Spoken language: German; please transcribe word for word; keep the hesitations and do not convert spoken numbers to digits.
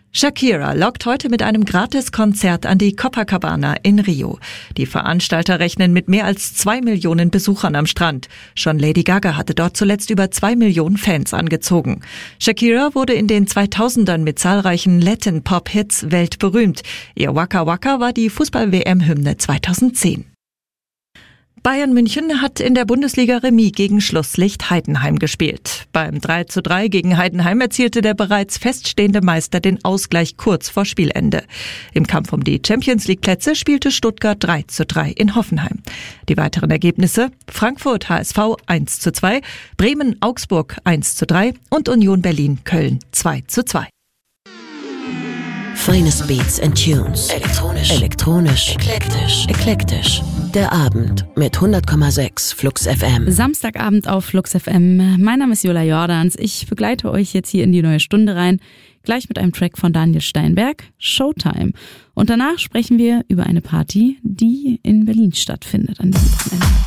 Shakira lockt heute mit einem Gratiskonzert an die Copacabana in Rio. Die Veranstalter rechnen mit mehr als zwei Millionen Besuchern am Strand. Schon Lady Gaga hatte dort zuletzt über zwei Millionen Fans angezogen. Shakira wurde in den zweitausendern mit zahlreichen Latin-Pop-Hits weltberühmt. Ihr Waka Waka war die Fußball-W M-Hymne zweitausendzehn. Bayern München hat in der Bundesliga Remis gegen Schlusslicht Heidenheim gespielt. Beim drei zu drei gegen Heidenheim erzielte der bereits feststehende Meister den Ausgleich kurz vor Spielende. Im Kampf um die Champions-League-Plätze spielte Stuttgart drei zu drei in Hoffenheim. Die weiteren Ergebnisse: Frankfurt H S V eins zu zwei, Bremen Augsburg eins zu drei und Union Berlin Köln zwei zu zwei. Finest Beats and Tunes. Elektronisch. Elektronisch. Eklektisch. Eklektisch. Der Abend mit hundert Komma sechs Flux F M. Samstagabend auf Flux F M. Mein Name ist Jola Jordans. Ich begleite euch jetzt hier in die neue Stunde rein. Gleich mit einem Track von Daniel Steinberg, Showtime. Und danach sprechen wir über eine Party, die in Berlin stattfindet an diesem Wochenende.